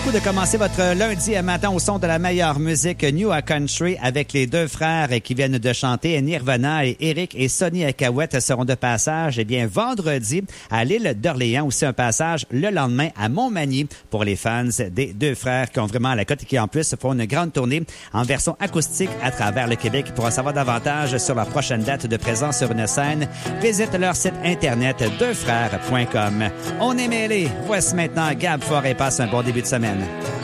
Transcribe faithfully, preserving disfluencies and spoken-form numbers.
coup de commencer votre lundi matin au son de la meilleure musique New Country avec les deux frères qui viennent de chanter Nirvana et Eric et Sonny Acawet seront de passage, eh bien, vendredi à l'île d'Orléans. Aussi un passage le lendemain à Montmagny pour les fans des deux frères qui ont vraiment la cote et qui en plus font une grande tournée en version acoustique à travers le Québec. Pour en savoir davantage sur leur prochaine date de présence sur une scène, visite leur site internet deux frères point com. On est mêlés. Voici maintenant Gab Forêt. Passe un bon début de semaine.